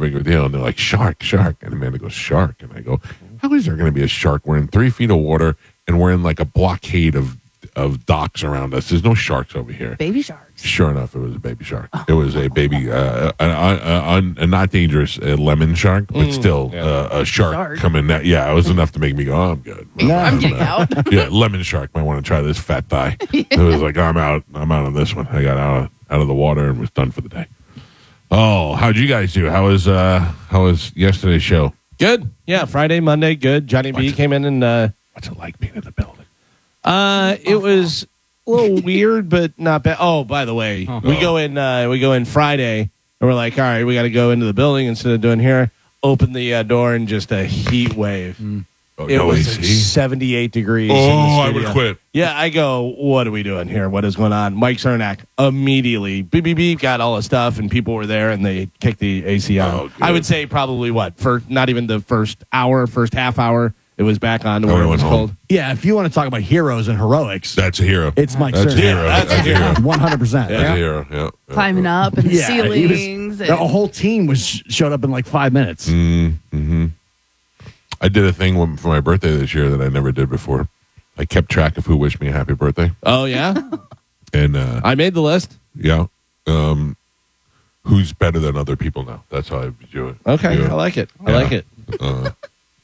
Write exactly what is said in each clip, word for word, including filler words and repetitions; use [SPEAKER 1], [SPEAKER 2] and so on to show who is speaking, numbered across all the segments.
[SPEAKER 1] big of a deal. And they're like, shark, shark. And Amanda goes, shark. And I go, how is there going to be a shark? We're in three feet of water, and we're in like a blockade of of docks around us. There's no sharks over here.
[SPEAKER 2] Baby sharks.
[SPEAKER 1] Sure enough, it was a baby shark. Oh. It was a baby, uh, a, a, a, a not dangerous a lemon shark, but mm, still yeah. uh, a shark, shark. coming. That, yeah, it was enough to make me go, oh, I'm good.
[SPEAKER 2] No. I'm getting out.
[SPEAKER 1] Yeah, lemon shark. Might want to try this fat thigh. Yeah. It was like, I'm out. I'm out on this one. I got out of, out of the water and was done for the day. Oh, how'd you guys do? How was uh, how was yesterday's show?
[SPEAKER 3] Good. Yeah, Friday, Monday, good. Johnny
[SPEAKER 1] what's
[SPEAKER 3] B
[SPEAKER 1] it,
[SPEAKER 3] came in and... Uh,
[SPEAKER 1] what's it like being in the building?
[SPEAKER 3] Uh, it was a little weird, but not bad. Oh, by the way, oh. we go in. Uh, we go in Friday, and we're like, all right, we got to go into the building instead of doing here. Open the uh, door, and just a heat wave. Mm.
[SPEAKER 1] Oh,
[SPEAKER 3] it
[SPEAKER 1] no
[SPEAKER 3] was
[SPEAKER 1] A C?
[SPEAKER 3] Like seventy-eight degrees.
[SPEAKER 1] Oh,
[SPEAKER 3] in the
[SPEAKER 1] I
[SPEAKER 3] studio.
[SPEAKER 1] would quit.
[SPEAKER 3] Yeah, I go. What are we doing here? What is going on? Mike Cernak immediately beep beep beep got all the stuff, and people were there, and they kicked the A C on. Oh, I would say probably what for not even the first hour, first half hour. It was back on to where it was cold.
[SPEAKER 4] Yeah, if you want to talk about heroes and heroics,
[SPEAKER 1] that's a hero.
[SPEAKER 4] It's Mike
[SPEAKER 1] That's
[SPEAKER 4] Cernak.
[SPEAKER 1] a hero.
[SPEAKER 3] That's,
[SPEAKER 1] that's
[SPEAKER 3] a hero.
[SPEAKER 4] One hundred percent.
[SPEAKER 1] That's a hero. Yeah. yeah.
[SPEAKER 2] Climbing up and
[SPEAKER 4] yeah,
[SPEAKER 2] ceilings.
[SPEAKER 4] Was,
[SPEAKER 2] and...
[SPEAKER 4] a whole team was showed up in like five minutes.
[SPEAKER 1] Mm-hmm. I did a thing for my birthday this year that I never did before. I kept track of who wished me a happy birthday.
[SPEAKER 3] Oh yeah,
[SPEAKER 1] and uh,
[SPEAKER 3] I made the list.
[SPEAKER 1] Yeah. Um, who's better than other people now? That's how I do it.
[SPEAKER 3] Okay,
[SPEAKER 1] do it.
[SPEAKER 3] I like it. I
[SPEAKER 1] yeah.
[SPEAKER 3] like it.
[SPEAKER 1] Uh,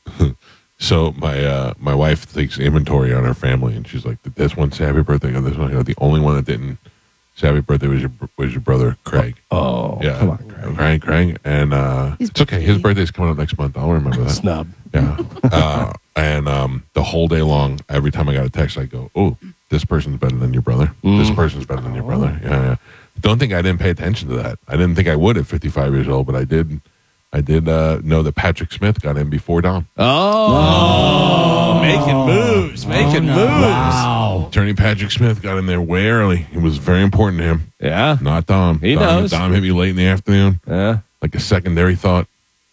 [SPEAKER 1] so my uh, my wife takes inventory on her family, and she's like, "Did this one say happy birthday?" And this one, you know, the only one that didn't say happy birthday was your was your brother Craig.
[SPEAKER 3] Oh,
[SPEAKER 1] yeah,
[SPEAKER 3] come on, Craig.
[SPEAKER 1] Craig, Craig, and uh, it's okay. His birthday's coming up next month. I'll remember that.
[SPEAKER 3] Snub.
[SPEAKER 1] Yeah, uh, and um, the whole day long, every time I got a text, I go, "Oh, this person's better than your brother. Mm. This person's better than your brother." Yeah, yeah. Don't think I didn't pay attention to that. I didn't think I would at fifty-five years old, but I did. I did uh, know that Patrick Smith got in before Dom.
[SPEAKER 3] Oh, oh. making moves, making oh, no. moves.
[SPEAKER 4] Wow.
[SPEAKER 1] Attorney Patrick Smith got in there way early. It was very important to him.
[SPEAKER 3] Yeah.
[SPEAKER 1] Not Dom.
[SPEAKER 3] He
[SPEAKER 1] Dom,
[SPEAKER 3] knows.
[SPEAKER 1] Dom hit me late in the afternoon.
[SPEAKER 3] Yeah.
[SPEAKER 1] Like a secondary thought.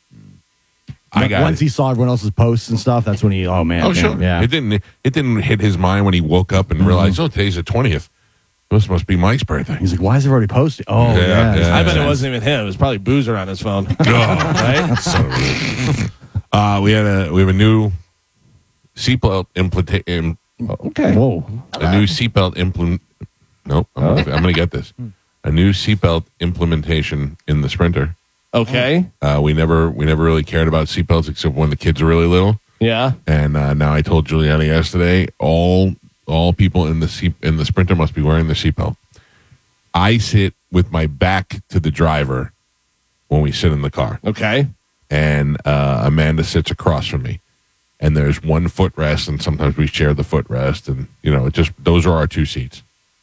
[SPEAKER 1] I got
[SPEAKER 4] Once
[SPEAKER 1] it.
[SPEAKER 4] he saw everyone else's posts and stuff, that's when he, oh, man.
[SPEAKER 1] Oh,
[SPEAKER 4] man,
[SPEAKER 1] sure.
[SPEAKER 4] Yeah.
[SPEAKER 1] It didn't, it didn't hit his mind when he woke up and mm-hmm. realized, oh, today's the twentieth. This must be Mike's birthday.
[SPEAKER 4] He's like, why is it already posted? Oh,
[SPEAKER 1] Yeah,
[SPEAKER 4] yeah.
[SPEAKER 1] yeah.
[SPEAKER 3] I bet it wasn't even him. It was probably Boozer on his phone.
[SPEAKER 1] Oh, right? Son of a- uh, we had a we have a new seatbelt implement.
[SPEAKER 3] Okay.
[SPEAKER 4] Whoa.
[SPEAKER 1] A new seatbelt implement. Nope. I'm,
[SPEAKER 3] Oh.
[SPEAKER 1] gonna, I'm gonna get this. A new seatbelt implementation in the Sprinter.
[SPEAKER 3] Okay.
[SPEAKER 1] Uh, we never we never really cared about seatbelts except when the kids were really little.
[SPEAKER 3] Yeah.
[SPEAKER 1] And uh, now I told Giuliani yesterday, all all people in the seat in the Sprinter must be wearing the seatbelt. I sit with my back to the driver when we sit in the car.
[SPEAKER 3] Okay.
[SPEAKER 1] And uh, Amanda sits across from me. And there's one footrest, and sometimes we share the footrest, and you know, it just those are our two seats.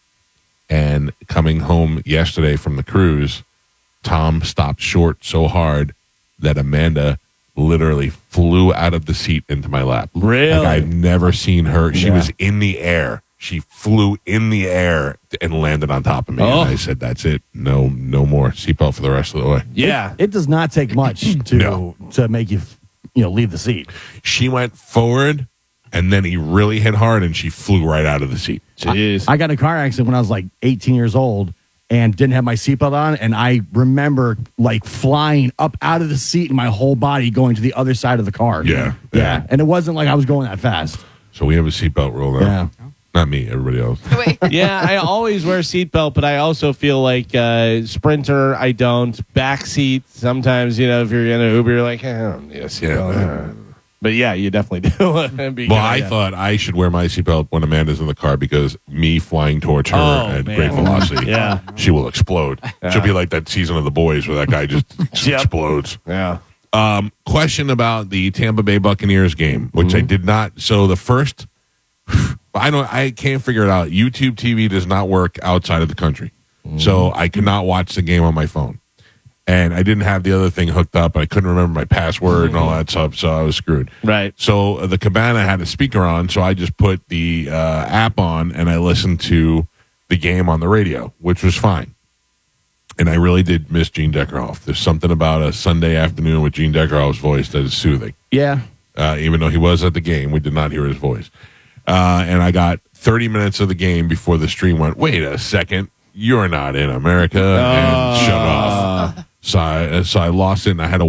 [SPEAKER 1] And coming home yesterday from the cruise, Tom stopped short so hard that Amanda literally flew out of the seat into my lap.
[SPEAKER 3] Really?
[SPEAKER 1] Like I've never seen her. She
[SPEAKER 4] Yeah.
[SPEAKER 1] was in the air. She flew in the air and landed on top of me.
[SPEAKER 3] Oh.
[SPEAKER 1] And I said, "That's it. No, no more seatbelt for the rest of the way."
[SPEAKER 3] Yeah.
[SPEAKER 4] It does not take much to
[SPEAKER 1] No.
[SPEAKER 4] to make you, you know, leave the seat.
[SPEAKER 1] She went forward, and then he really hit hard, and she flew right out of the seat.
[SPEAKER 3] Jeez.
[SPEAKER 4] I got in a car accident when I was like eighteen years old and didn't have my seatbelt on. And I remember like flying up out of the seat and my whole body going to the other side of the car.
[SPEAKER 1] Yeah,
[SPEAKER 4] Yeah.
[SPEAKER 1] yeah.
[SPEAKER 4] And it wasn't like I was going that fast.
[SPEAKER 1] So we have a seatbelt rule now.
[SPEAKER 4] Yeah.
[SPEAKER 1] Not me, everybody else.
[SPEAKER 2] Wait.
[SPEAKER 3] Yeah, I always wear seatbelt, but I also feel like uh, Sprinter, I don't. Back seat, sometimes, you know, if you're in an Uber, you're like, eh, I don't need a seatbelt.
[SPEAKER 1] Yeah.
[SPEAKER 3] But yeah, you definitely do. It'd be
[SPEAKER 1] Well,
[SPEAKER 3] good,
[SPEAKER 1] I
[SPEAKER 3] yeah.
[SPEAKER 1] thought I should wear my seatbelt when Amanda's in the car because me flying towards her
[SPEAKER 3] Oh,
[SPEAKER 1] at
[SPEAKER 3] man.
[SPEAKER 1] great velocity,
[SPEAKER 3] Yeah.
[SPEAKER 1] she will explode. She'll be like that season of The Boys where that guy just
[SPEAKER 3] Yep.
[SPEAKER 1] explodes.
[SPEAKER 3] Yeah.
[SPEAKER 1] Um, question about the Tampa Bay Buccaneers game, which
[SPEAKER 3] Mm-hmm.
[SPEAKER 1] I did not. So the first, I don't, I can't figure it out. YouTube T V does not work outside of the country,
[SPEAKER 3] Mm-hmm.
[SPEAKER 1] so I could not watch the game on my phone, and I didn't have the other thing hooked up. I couldn't remember my password and all that stuff, so I was screwed.
[SPEAKER 3] Right.
[SPEAKER 1] So uh, the Cabana had a speaker on, so I just put the uh, app on and I listened to the game on the radio, which was fine. And I really did miss Gene Deckerhoff. There's something about a Sunday afternoon with Gene Deckerhoff's voice that is soothing.
[SPEAKER 4] Yeah.
[SPEAKER 1] Uh, even though he was at the game, we did not hear his voice. Uh, and I got thirty minutes of the game before the stream went, wait a second, you're not in America, and shut off. So I, so I lost it, and I had to